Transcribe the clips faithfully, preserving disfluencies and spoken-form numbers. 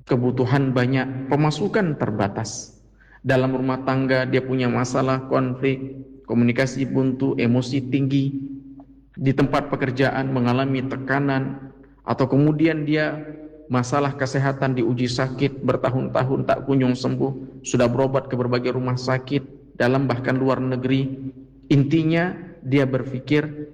kebutuhan banyak, pemasukan terbatas. Dalam rumah tangga dia punya masalah, konflik, komunikasi buntu, emosi tinggi. Di tempat pekerjaan mengalami tekanan, atau kemudian dia masalah kesehatan, diuji sakit bertahun-tahun tak kunjung sembuh, sudah berobat ke berbagai rumah sakit dalam bahkan luar negeri. Intinya dia berpikir,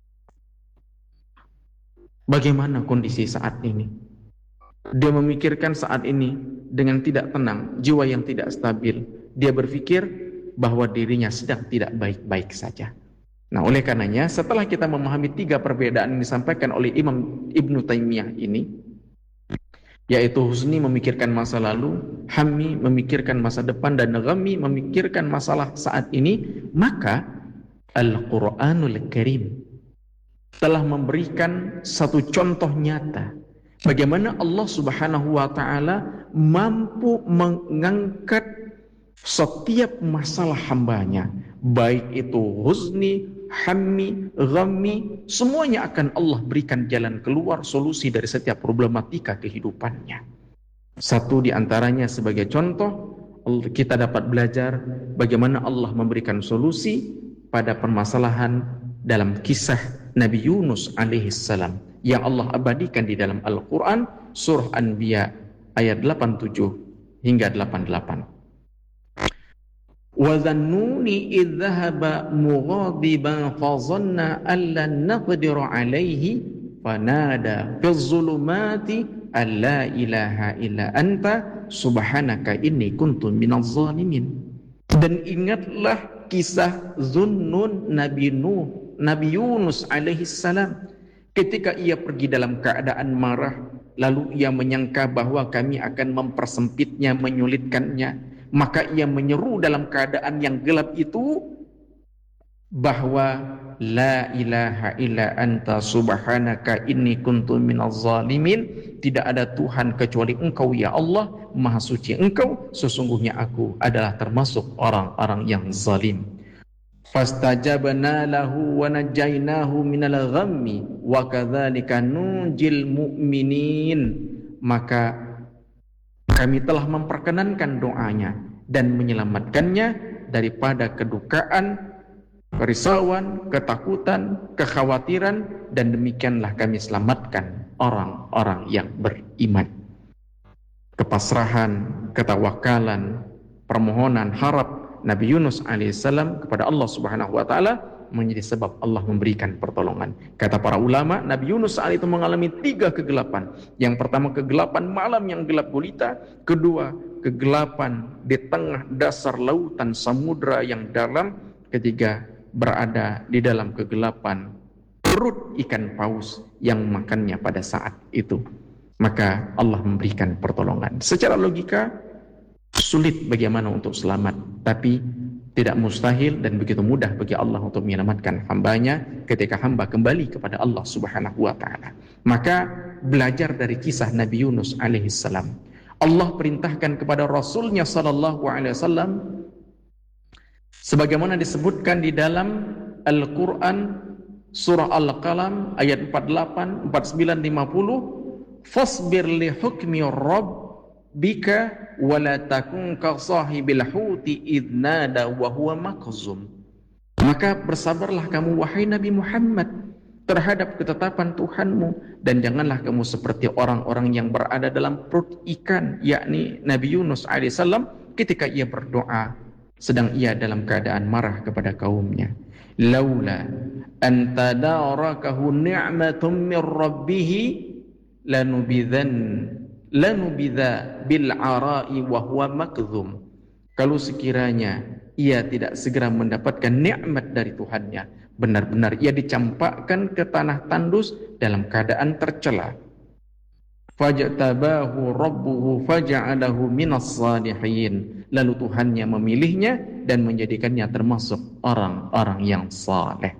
bagaimana kondisi saat ini? Dia memikirkan saat ini dengan tidak tenang, jiwa yang tidak stabil. Dia berpikir bahwa dirinya sedang tidak baik-baik saja. Nah, oleh karenanya setelah kita memahami tiga perbedaan yang disampaikan oleh Imam Ibnu Taimiyah ini, yaitu husni memikirkan masa lalu, hammi memikirkan masa depan, dan ghammi memikirkan masalah saat ini, maka Al-Quranul Karim telah memberikan satu contoh nyata bagaimana Allah Subhanahu wa ta'ala mampu mengangkat setiap masalah hambanya, baik itu husni, hammi, ghammi, semuanya akan Allah berikan jalan keluar, solusi dari setiap problematika kehidupannya. Satu di antaranya sebagai contoh, kita dapat belajar bagaimana Allah memberikan solusi pada permasalahan dalam kisah Nabi Yunus alaihissalam yang Allah abadikan di dalam Al-Quran, surah Anbiya ayat delapan puluh tujuh hingga delapan puluh delapan. وَذَنُّونِ إِذْ ذَهَبَ مُغَاضِبًا فَظَنَّ أَنْ لَنْ نَقْدِرَ عَلَيْهِ فَنَادَى فِي الظُّلُمَاتِ أَنْ لَا إِلَهَ إِلَّا أَنْتَ سُبْحَانَكَ إِنِّي كُنْتُ مِنَ الظَّالِمِينَ. Dan ingatlah kisah Zunnun Nabi Nuh, Nabi Yunus alaihissalam, ketika ia pergi dalam keadaan marah, lalu ia menyangka bahwa kami akan mempersempitnya, menyulitkannya. Maka ia menyeru dalam keadaan yang gelap itu bahwa la ilaha illa anta subhanaka inni kuntu minaz zalimin, tidak ada Tuhan kecuali Engkau ya Allah, maha suci Engkau, sesungguhnya aku adalah termasuk orang-orang yang zalim. Fastajabna lahu wa najainahu minal ghammi wa kadzalika nunjil mu'minin. Maka kami telah memperkenankan doanya dan menyelamatkannya daripada kedukaan, kerisauan, ketakutan, kekhawatiran, dan demikianlah kami selamatkan orang-orang yang beriman. Kepasrahan, ketawakalan, permohonan, harap Nabi Yunus alaihissalam kepada Allah Subhanahu wa ta'ala menjadi sebab Allah memberikan pertolongan. Kata para ulama, Nabi Yunus saat itu mengalami tiga kegelapan. Yang pertama, kegelapan malam yang gelap gulita. Kedua, kegelapan di tengah dasar lautan samudra yang dalam. Ketiga, berada di dalam kegelapan perut ikan paus yang makannya pada saat itu. Maka Allah memberikan pertolongan. Secara logika sulit bagaimana untuk selamat, tapi tidak mustahil dan begitu mudah bagi Allah untuk menyelamatkan hambanya ketika hamba kembali kepada Allah Subhanahu wa ta'ala. Maka belajar dari kisah Nabi Yunus alaihissalam. Allah perintahkan kepada Rasulnya sallallahu alaihi wasallam, sebagaimana disebutkan di dalam Al-Quran surah Al-Qalam ayat empat puluh delapan, empat puluh sembilan, lima puluh, fasbir li hukmi rabb bika wala takun ka sahibil huti idnada wa huwa makzum. Maka bersabarlah kamu wahai Nabi Muhammad terhadap ketetapan Tuhanmu, dan janganlah kamu seperti orang-orang yang berada dalam perut ikan, yakni Nabi Yunus alaihissalam ketika ia berdoa sedang ia dalam keadaan marah kepada kaumnya. Laula an tadarakahu ni'matun min rabbih lanubidzan lanubidza bil ara'i wa huwa makzum. Kalau sekiranya ia tidak segera mendapatkan nikmat dari Tuhannya, benar-benar ia dicampakkan ke tanah tandus dalam keadaan tercela. Fajtabahu rabbuhu faja'alahu minas salihin. Lalu Tuhannya memilihnya dan menjadikannya termasuk orang-orang yang saleh.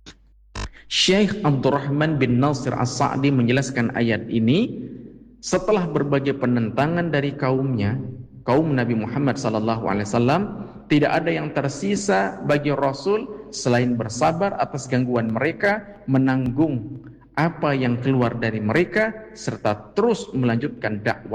Syekh Abdurrahman bin Nasir As-Sa'di menjelaskan ayat ini setelah berbagai penentangan dari kaumnya, kaum Nabi Muhammad sallallahu alaihi wasallam, tidak ada yang tersisa bagi Rasul selain bersabar atas gangguan mereka, menanggung apa yang keluar dari mereka, serta terus melanjutkan dakwah